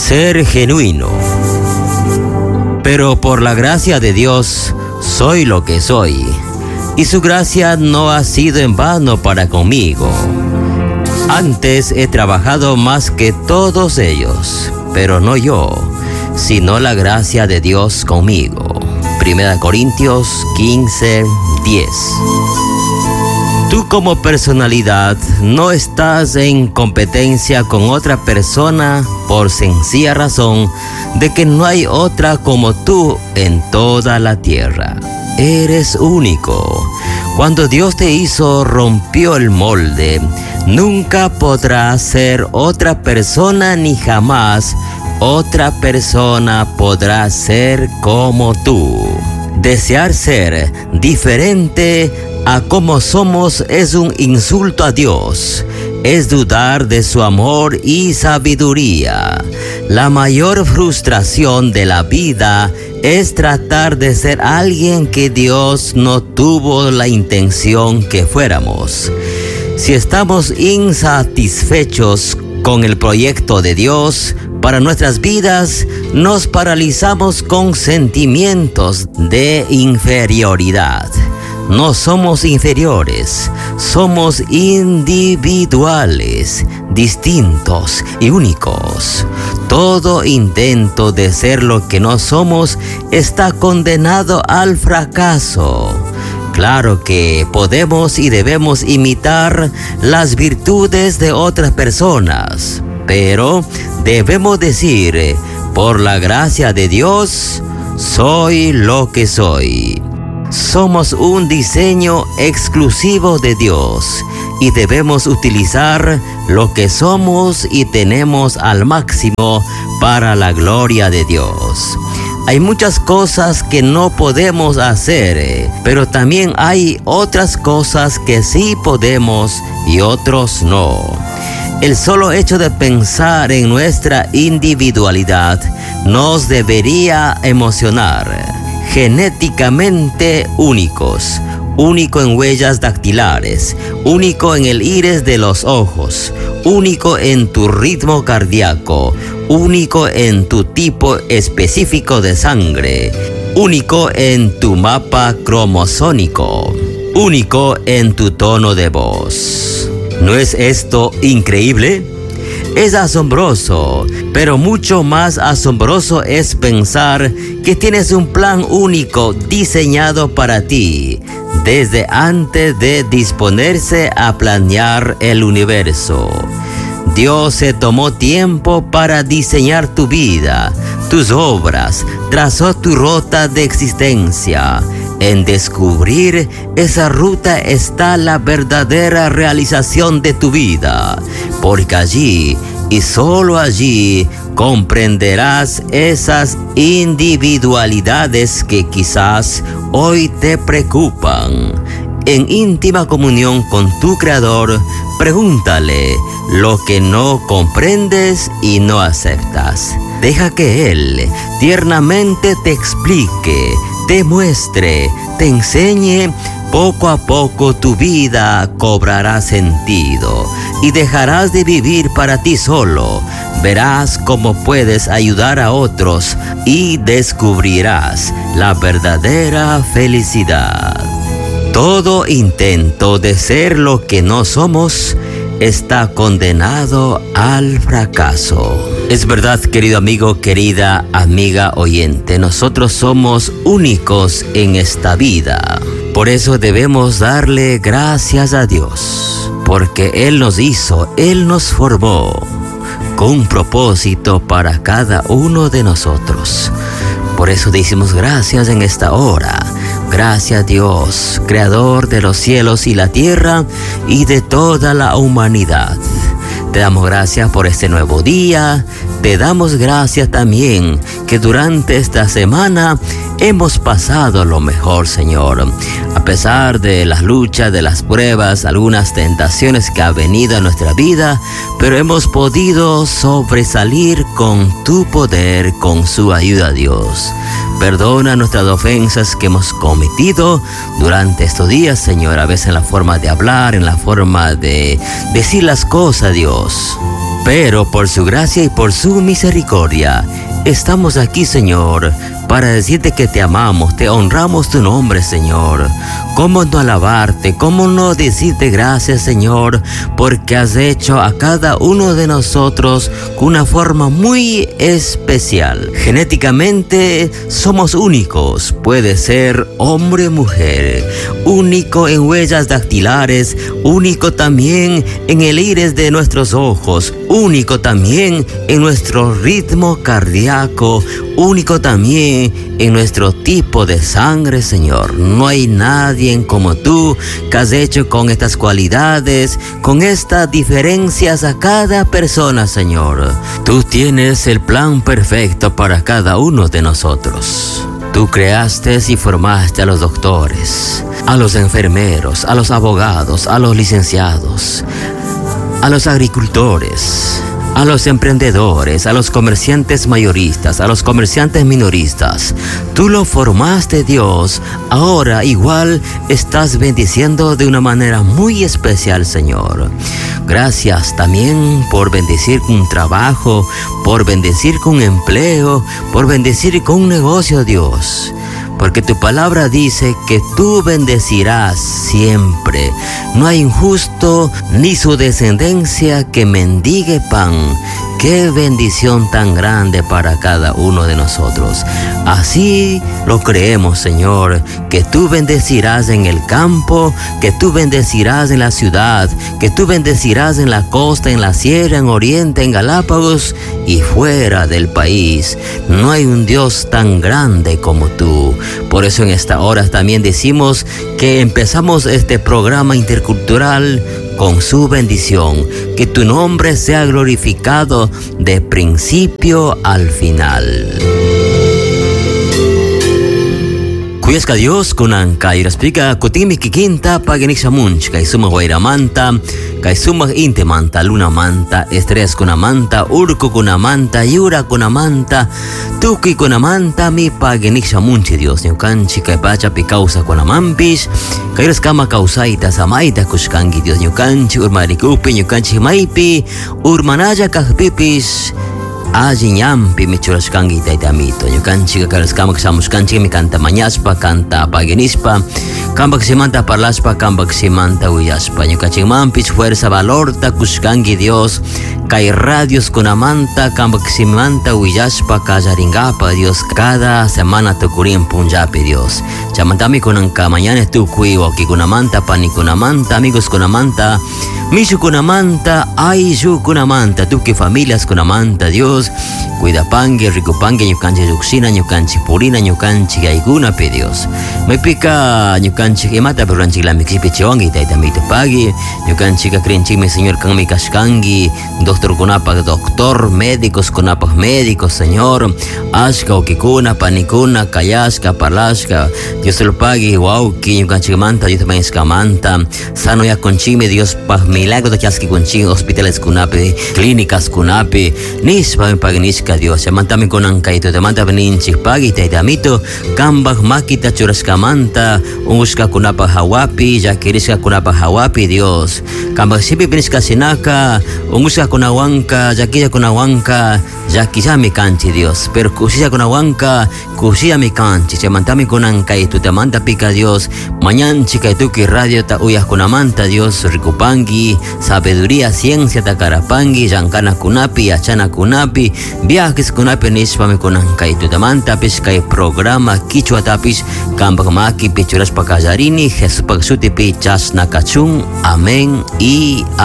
ser genuino. Pero por la gracia de Dios soy lo que soy, y su gracia no ha sido en vano para conmigo. Antes he trabajado más que todos ellos, pero no yo, sino la gracia de Dios conmigo. 1 Corintios 15:10. Tú como personalidad no estás en competencia con otra persona por sencilla razón de que no hay otra como tú en toda la tierra. Eres único. Cuando Dios te hizo, rompió el molde. Nunca podrás ser otra persona ni jamás otra persona podrá ser como tú. Desear ser diferente a como somos es un insulto a Dios. Es dudar de su amor y sabiduría. La mayor frustración de la vida es tratar de ser alguien que Dios no tuvo la intención que fuéramos. Si estamos insatisfechos con el proyecto de Dios para nuestras vidas, nos paralizamos con sentimientos de inferioridad. No somos inferiores, somos individuales, distintos y únicos. Todo intento de ser lo que no somos está condenado al fracaso. Claro que podemos y debemos imitar las virtudes de otras personas, pero debemos decir, por la gracia de Dios, soy lo que soy. Somos un diseño exclusivo de Dios y debemos utilizar lo que somos y tenemos al máximo para la gloria de Dios. Hay muchas cosas que no podemos hacer, pero también hay otras cosas que sí podemos y otros no. El solo hecho de pensar en nuestra individualidad nos debería emocionar. Genéticamente únicos, único en huellas dactilares, único en el iris de los ojos, único en tu ritmo cardíaco, único en tu tipo específico de sangre, único en tu mapa cromosómico, único en tu tono de voz. ¿No es esto increíble? Es asombroso, pero mucho más asombroso es pensar que tienes un plan único diseñado para ti, desde antes de disponerse a planear el universo. Dios se tomó tiempo para diseñar tu vida, tus obras, trazó tu ruta de existencia. En descubrir esa ruta está la verdadera realización de tu vida, porque allí y solo allí comprenderás esas individualidades que quizás hoy te preocupan. En íntima comunión con tu Creador, pregúntale lo que no comprendes y no aceptas. Deja que Él tiernamente te explique, te muestre, te enseñe. Poco a poco tu vida cobrará sentido y dejarás de vivir para ti solo. Verás cómo puedes ayudar a otros y descubrirás la verdadera felicidad. Todo intento de ser lo que no somos está condenado al fracaso. Es verdad, querido amigo, querida amiga oyente, nosotros somos únicos en esta vida. Por eso debemos darle gracias a Dios, porque Él nos hizo, Él nos formó con un propósito para cada uno de nosotros. Por eso decimos gracias en esta hora. Gracias Dios, Creador de los cielos y la tierra y de toda la humanidad. Te damos gracias por este nuevo día. Te damos gracias también que durante esta semana hemos pasado lo mejor, Señor. A pesar de las luchas, de las pruebas, algunas tentaciones que ha venido a nuestra vida, pero hemos podido sobresalir con tu poder, con su ayuda, Dios. Perdona nuestras ofensas que hemos cometido durante estos días, Señor, a veces en la forma de hablar, en la forma de decir las cosas, Dios. Pero por su gracia y por su misericordia, estamos aquí, Señor, para decirte que te amamos, te honramos tu nombre, Señor. ¿Cómo no alabarte? ¿Cómo no decirte gracias, Señor? Porque has hecho a cada uno de nosotros con una forma muy especial. Genéticamente somos únicos. Puede ser hombre o mujer. Único en huellas dactilares. Único también en el iris de nuestros ojos. Único también en nuestro ritmo cardíaco. Único también en nuestro tipo de sangre, Señor. No hay nadie como tú que has hecho con estas cualidades, con estas diferencias a cada persona, Señor. Tú tienes el plan perfecto para cada uno de nosotros. Tú creaste y formaste a los doctores, a los enfermeros, a los abogados, a los licenciados, a los agricultores, a los emprendedores, a los comerciantes mayoristas, a los comerciantes minoristas. Tú lo formaste, Dios. Ahora igual estás bendiciendo de una manera muy especial, Señor. Gracias también por bendecir con un trabajo, por bendecir con un empleo, por bendecir con un negocio, Dios. Porque tu palabra dice que tú bendecirás siempre. No hay injusto ni su descendencia que mendigue pan. Qué bendición tan grande para cada uno de nosotros. Así lo creemos, Señor, que tú bendecirás en el campo, que tú bendecirás en la ciudad, que tú bendecirás en la costa, en la sierra, en oriente, en Galápagos y fuera del país. No hay un Dios tan grande como tú. Por eso en esta hora también decimos que empezamos este programa intercultural con su bendición, que tu nombre sea glorificado de principio al final. Kuyasqa Dios kunan kay raspika kutimi kikinta paginik sa munch kay sumag wairamanta kay sumag intemanta lunamanta estrés kunamanta urko kunamanta yura kunamanta tuki kunamanta mi paginik sa munch Dios nyukanchi kay pacha pikausa kunamampis kay raskama kausaita samaita kuskangi Dios nyukanchi urmarikupi nyukanchi maipi urmanaja kahpipis Ajinyampi michuras kangi taitamito nyukanchi kakaraskama kasamuskanchi mi kanta manyaspa kanta paginispa kambak simanta parlaspa kambak simanta uyaspa nyukanchi mampis fuerza valorta kuskangi Dios kay radios kunamanta kambak simanta uyaspa kajaringapa Dios cada semana tukurin punjapi Dios chamantami kunanka mañana tukui waki kunamanta pani kunamanta amigos kunamanta Mishu kunamanta, aishu kunamanta, tuki familias kunamanta, Dios, cuida pangue, rico pangue, ñukanchi yuxina, ñukanchi purina, ñukanchi gaiguna, pe Dios. Me pica ñukanchi mata pero ranchi la mixipi chiongi, taitamito pagi, ñukanchi kakrinchi mi señor kangmi kashkangi, doctor kunapa, doctor, médicos kunapa, médicos, señor, ashka okikuna, panikuna, kayashka, parlashka, Dios te lo pague, wauki, ñukanchi manta, Dios también escamanta, sano ya conchime, Dios pag milagro de chaski kunchin hospitales kunapi clínicas kunapi nispa pagnishka Dios mantami kunan kaito te manta beninchi pagi te damito kambak makita churaskamanta unguska kunapa hawapi yakiriska kunapa hawapi Dios kambak sipi pinishka sinaka unguska kunawanka yakija kunawanka yakija mi kanchi Dios pero kusija kunawanka kusija mi kanchi mantami kunan kaito te manta pika Dios mañanchi kaituki radio ta uyas kunamanta Dios rikupangi sabiduría, ciencia, takarapangi, yankana kunapi, achana kunapi, viajes kunapi, nispame kunankai, tutamanta, piskai programa, kichwa tapis, kambakmaki, pichuras pakajarini, Jesús paksuti pi chas nakachun, amén y